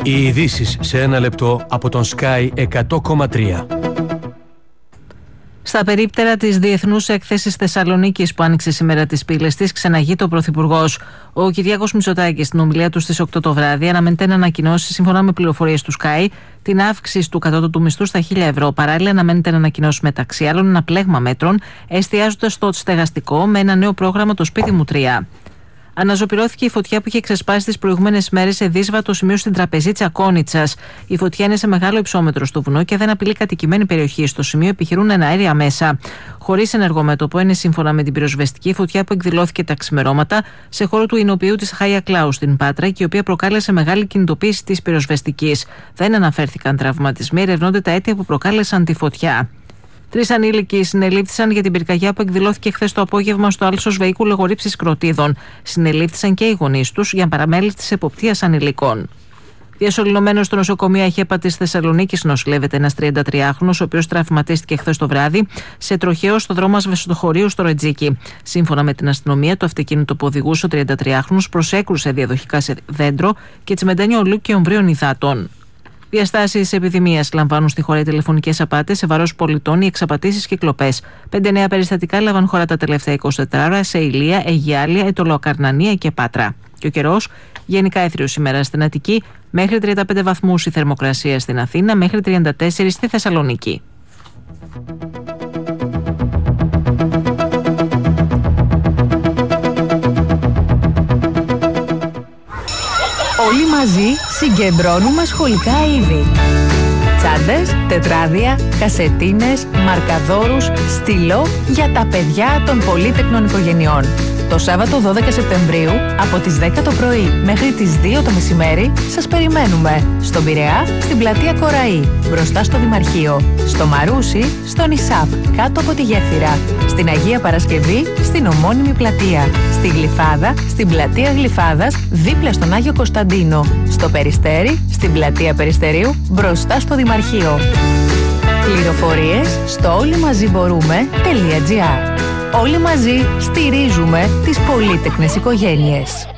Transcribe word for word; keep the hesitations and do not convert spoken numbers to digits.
Οι ειδήσεις σε ένα λεπτό από τον Sky εκατό κόμμα τρία. Στα περίπτερα της Διεθνούς Έκθεσης Θεσσαλονίκης που άνοιξε σήμερα τις πύλες της, ξεναγείται ο Πρωθυπουργός. Ο Κυριάκος Μητσοτάκης στην ομιλία του στις οκτώ το βράδυ αναμένεται να ανακοινώσει, σύμφωνα με πληροφορίες του Sky, την αύξηση του κατώτατου μισθού στα χίλια ευρώ. Παράλληλα, αναμένεται να ανακοινώσει μεταξύ άλλων ένα πλέγμα μέτρων, εστιάζοντας στο στεγαστικό με ένα νέο πρόγραμμα, το Σπίτι μου τρία. Αναζωπυρώθηκε η φωτιά που είχε ξεσπάσει τις προηγούμενες μέρες σε δύσβατο σημείο στην Τραπεζίτσα Κόνιτσας. Η φωτιά είναι σε μεγάλο υψόμετρο στο βουνό και δεν απειλεί κατοικημένη περιοχή. Στο σημείο επιχειρούν εναέρια μέσα. Χωρίς ενεργομέτωπο, είναι σύμφωνα με την πυροσβεστική φωτιά που εκδηλώθηκε τα ξημερώματα σε χώρο του εινοποιείου της Χάια Κλάου στην Πάτρα και η οποία προκάλεσε μεγάλη κινητοποίηση της πυροσβεστικής. Δεν αναφέρθηκαν τραυματισμοί, ερευνώνται τα αίτια που προκάλεσαν τη φωτιά. Τρεις ανήλικοι συνελήφθησαν για την πυρκαγιά που εκδηλώθηκε χθες το απόγευμα στο άλσος Βεϊκού Λεγορύψης Κροτίδων. Συνελήφθησαν και οι γονείς τους για παραμέληση της εποπτείας ανηλικών. Διασωληνωμένος στο νοσοκομείο Αχέπα της Θεσσαλονίκης νοσηλεύεται ένας τριαντατριάχρονος, ο οποίος τραυματίστηκε χθες το βράδυ σε τροχαίο στο δρόμο ασβεστοχωρίου στο Ρετζίκι. Σύμφωνα με την αστυνομία, το αυτοκίνητο που οδηγούσε ο τριαντατριάχρονος προσέκρουσε διαδοχικά σε δέντρο και τσιμεντένιο ολού και ομβρίων υδάτων. Διαστάσεις της επιδημίας λαμβάνουν στη χώρα οι τηλεφωνικές απάτες σε βάρος πολιτών, οι εξαπατήσεις και κλοπές. Πέντε νέα περιστατικά έλαβαν χώρα τα τελευταία εικοσιτέσσερις ώρα σε Ηλεία, Αιγιάλια, Αιτωλοακαρνανία και Πάτρα. Και ο καιρός, γενικά έθριος σήμερα στην Αττική, μέχρι τριάντα πέντε βαθμούς η θερμοκρασία στην Αθήνα, μέχρι τριάντα τέσσερα στη Θεσσαλονίκη. Όλοι μαζί συγκεντρώνουμε σχολικά είδη. Τσάντες, τετράδια, κασετίνες, μαρκαδόρους, στυλό για τα παιδιά των πολύτεκνων οικογενειών. Το Σάββατο δώδεκα Σεπτεμβρίου από τις δέκα το πρωί μέχρι τις δύο το μεσημέρι σας περιμένουμε στον Πειραιά, στην πλατεία Κοραή, μπροστά στο Δημαρχείο, στο Μαρούσι, στο Νησάπ, κάτω από τη γέφυρα, στην Αγία Παρασκευή, στην ομώνυμη πλατεία, στη Γλυφάδα, στην πλατεία Γλυφάδας, δίπλα στον Άγιο Κωνσταντίνο, στο Περιστέρι, στην πλατεία Περιστερίου, μπροστά στο Δημαρχείο. Πληροφορίες στο όλοιμαζιμπορούμε.gr. Όλοι μαζί στηρίζουμε τις πολύτεκνες οικογένειες.